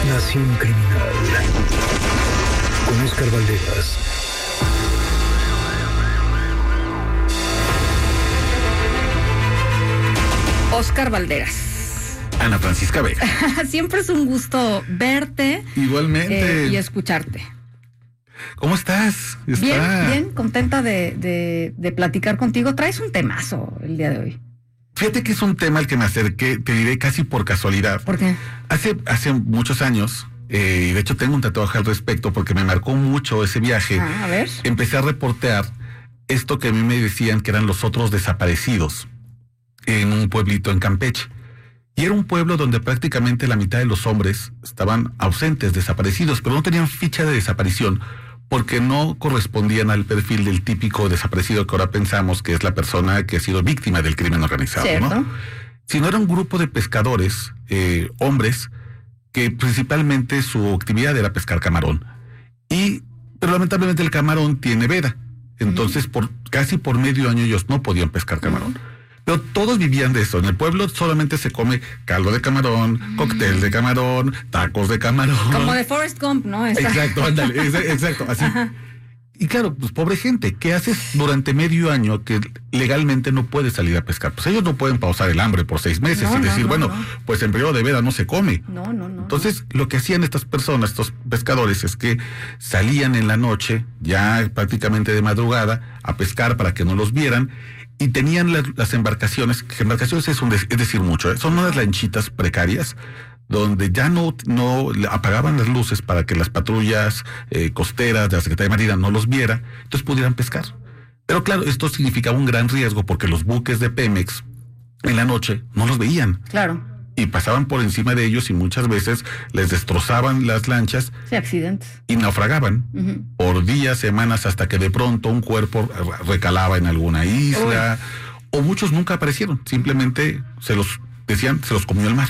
Nación Criminal con Óscar Valderas. Óscar Valderas. Ana Francisca Vega. Siempre es un gusto verte. Igualmente. Y escucharte. ¿Cómo estás? Bien, contenta de platicar contigo. Traes un temazo el día de hoy. Fíjate que es un tema al que me acerqué, te diré casi por casualidad. ¿Por qué? Hace muchos años, y de hecho tengo un tatuaje al respecto porque me marcó mucho ese viaje. A ver. Empecé a reportear esto que a mí me decían que eran los otros desaparecidos en un pueblito en Campeche. Y era un pueblo donde prácticamente la mitad de los hombres estaban ausentes, desaparecidos, pero no tenían ficha de desaparición porque no correspondían al perfil del típico desaparecido que ahora pensamos que es la persona que ha sido víctima del crimen organizado, ¿cierto? ¿no? Sino era un grupo de pescadores, hombres, que principalmente su actividad era pescar camarón. Pero lamentablemente el camarón tiene veda. Entonces, casi por medio año ellos no podían pescar camarón. Pero todos vivían de eso. En el pueblo solamente se come caldo de camarón, cóctel de camarón, tacos de camarón. Como de Forrest Gump, ¿no? Exacto, ándale, exacto, así. Ajá. Y claro, pues pobre gente, ¿qué haces durante medio año que legalmente no puedes salir a pescar? Pues ellos no pueden pausar el hambre por 6 meses y decir, pues en periodo de veda no se come. No. Entonces, lo que hacían estas personas, estos pescadores, es que salían en la noche, ya prácticamente de madrugada, a pescar para que no los vieran. Y tenían las embarcaciones, que embarcaciones es decir mucho, son unas lanchitas precarias, donde ya no apagaban las luces para que las patrullas costeras de la Secretaría de Marina no los viera, entonces pudieran pescar. Pero claro, esto significaba un gran riesgo porque los buques de Pemex en la noche no los veían. Claro. Y pasaban por encima de ellos y muchas veces les destrozaban las lanchas. Sí, accidentes. Y naufragaban por días, semanas, hasta que de pronto un cuerpo recalaba en alguna isla. O muchos nunca aparecieron, simplemente se los comió el mar.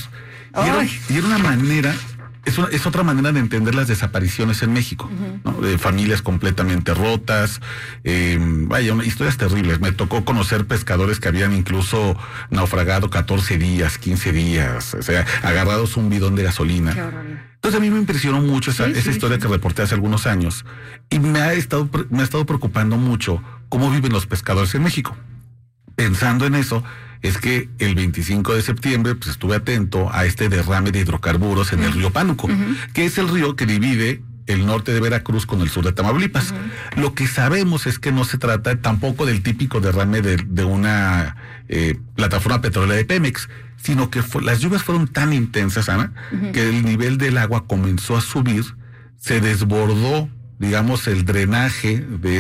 Y era una manera, es otra manera de entender las desapariciones en México, ¿no? De familias completamente rotas, historias terribles. Me tocó conocer pescadores que habían incluso naufragado 14 días, 15 días, o sea, agarrados un bidón de gasolina. Qué horror. Entonces a mí me impresionó mucho esa historia que reporté hace algunos años y me ha estado preocupando mucho cómo viven los pescadores en México. Pensando en eso, es que el 25 de septiembre pues estuve atento a este derrame de hidrocarburos en el río Pánuco, que es el río que divide el norte de Veracruz con el sur de Tamaulipas. Lo que sabemos es que no se trata tampoco del típico derrame de una plataforma petrolera de Pemex, sino que las lluvias fueron tan intensas, Ana, que el nivel del agua comenzó a subir, se desbordó, digamos, el drenaje de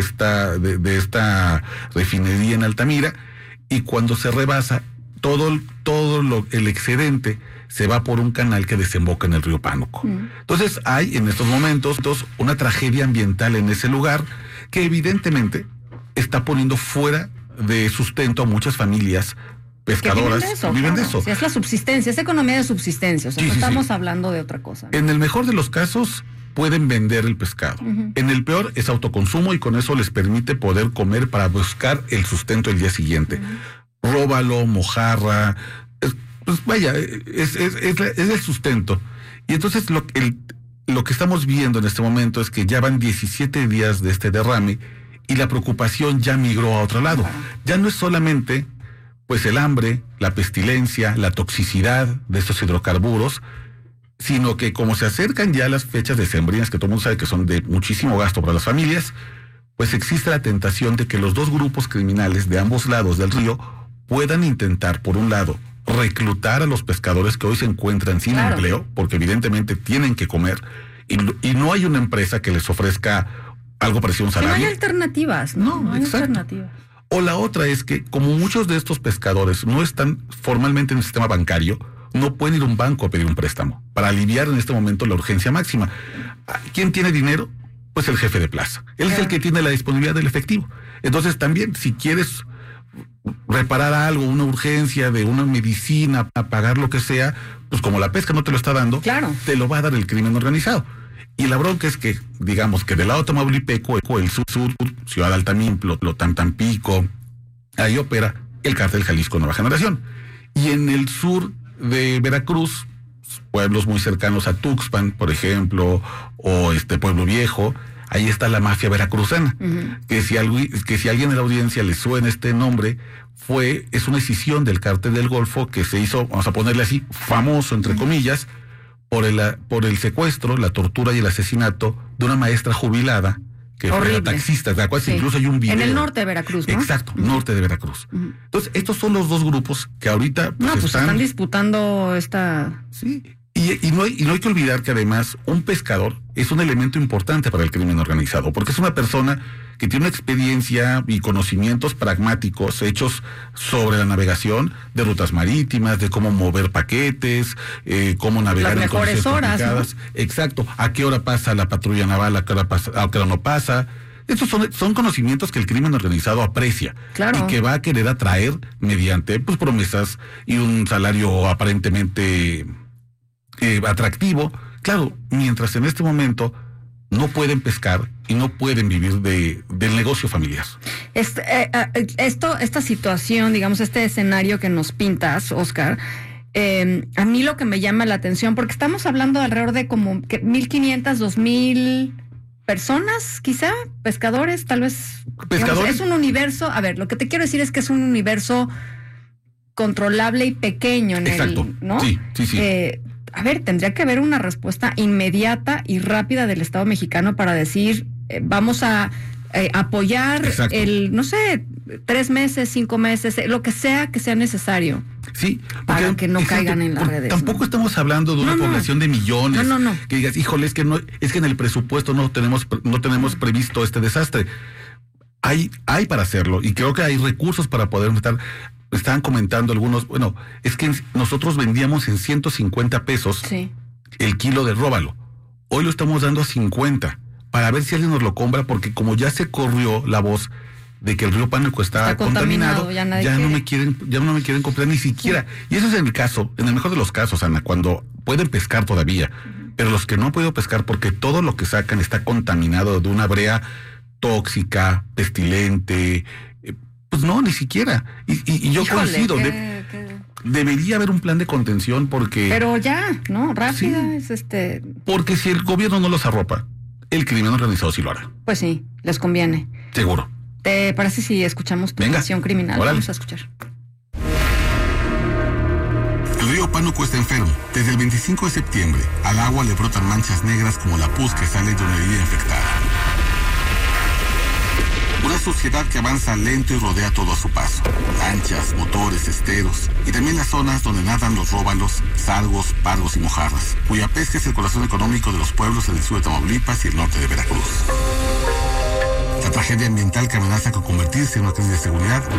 esta refinería en Altamira, y cuando se rebasa, todo el excedente se va por un canal que desemboca en el río Pánuco. Entonces hay en estos momentos una tragedia ambiental en ese lugar que evidentemente está poniendo fuera de sustento a muchas familias pescadoras. Viven de eso. Sí, es la subsistencia, es economía de subsistencia, o sea, no estamos hablando de otra cosa. En el mejor de los casos pueden vender el pescado. En el peor es autoconsumo y con eso les permite poder comer para buscar el sustento el día siguiente. Róbalo, mojarra, es el sustento. Y entonces lo que estamos viendo en este momento es que ya van 17 días de este derrame y la preocupación ya migró a otro lado. Ya no es solamente pues el hambre, la pestilencia, la toxicidad de estos hidrocarburos, sino que como se acercan ya las fechas decembrinas, que todo el mundo sabe que son de muchísimo gasto para las familias, pues existe la tentación de que los dos grupos criminales de ambos lados del río puedan intentar, por un lado, reclutar a los pescadores que hoy se encuentran sin empleo, porque evidentemente tienen que comer, y no hay una empresa que les ofrezca algo parecido a un salario. No hay alternativas, ¿no? Hay alternativas. O la otra es que, como muchos de estos pescadores no están formalmente en el sistema bancario, no pueden ir a un banco a pedir un préstamo para aliviar en este momento la urgencia máxima. ¿Quién tiene dinero? Pues el jefe de plaza. Él es el que tiene la disponibilidad del efectivo. Entonces también, si quieres reparar algo, una urgencia de una medicina, a pagar lo que sea, pues como la pesca no te lo está dando, te lo va a dar el crimen organizado. Y la bronca es que, digamos que del lado tamaulipeco, el sur, Ciudad Altamira, Tampico, ahí opera el cártel Jalisco Nueva Generación. Y en el sur de Veracruz, pueblos muy cercanos a Tuxpan, por ejemplo, o Pueblo Viejo, ahí está la mafia veracruzana, que si alguien de la audiencia le suena este nombre, es una escisión del Cártel del Golfo que se hizo, vamos a ponerle así, famoso entre comillas, por el secuestro, la tortura y el asesinato de una maestra jubilada que horrible. Fue taxista, ¿de acuerdo? Sí. Incluso hay un video. En el norte de Veracruz, ¿no? Exacto, norte de Veracruz. Entonces, estos son los dos grupos que ahorita están disputando esta... Sí, y no hay que olvidar que además un pescador es un elemento importante para el crimen organizado, porque es una persona que tiene una experiencia y conocimientos pragmáticos hechos sobre la navegación de rutas marítimas, de cómo mover paquetes, cómo navegar las en condiciones complicadas. ¿No? Exacto, a qué hora pasa la patrulla naval, a qué hora no pasa. Estos son conocimientos que el crimen organizado aprecia, claro, y que va a querer atraer mediante promesas y un salario aparentemente atractivo. Claro, mientras en este momento no pueden pescar y no pueden vivir del negocio familiar. Esta situación, digamos, este escenario que nos pintas, Oscar, a mí lo que me llama la atención, porque estamos hablando de alrededor de como 1,500, 2,000 personas, quizá, pescadores, tal vez. ¿Pescadores? Digamos, es un universo, a ver, lo que te quiero decir es que es un universo controlable y pequeño en exacto, ¿no? Sí. A ver, tendría que haber una respuesta inmediata y rápida del Estado mexicano para decir, vamos a apoyar exacto, 3 meses, 5 meses, lo que sea necesario. Sí, para que no caigan en las redes. Tampoco estamos hablando de una población de millones. No. Que digas, híjole, es que en el presupuesto no tenemos previsto este desastre. Hay para hacerlo, y creo que hay recursos para poder estar. Estaban comentando algunos, es que nosotros vendíamos en 150 pesos el kilo de róbalo. Hoy lo estamos dando a 50, para ver si alguien nos lo compra, porque como ya se corrió la voz de que el río Pánuco está contaminado, ya no me quieren comprar ni siquiera. Y eso es en el mejor de los casos, Ana, cuando pueden pescar todavía, pero los que no han podido pescar porque todo lo que sacan está contaminado de una brea tóxica, pestilente. Pues no, ni siquiera. Y yo coincido. Debería haber un plan de contención porque... Pero ya, ¿no? Rápida, sí, Porque si el gobierno no los arropa, el crimen organizado sí lo hará. Pues sí, les conviene. Seguro. ¿Te parece si escuchamos tu versión criminal? Órale. Vamos a escuchar. El río Pánuco está enfermo. Desde el 25 de septiembre, al agua le brotan manchas negras como la pus que sale de una herida infectada. Una sociedad que avanza lento y rodea todo a su paso. Lanchas, motores, esteros y también las zonas donde nadan los róbalos, sargos, pargos y mojarras, cuya pesca es el corazón económico de los pueblos en el sur de Tamaulipas y el norte de Veracruz. La tragedia ambiental que amenaza con convertirse en una crisis de seguridad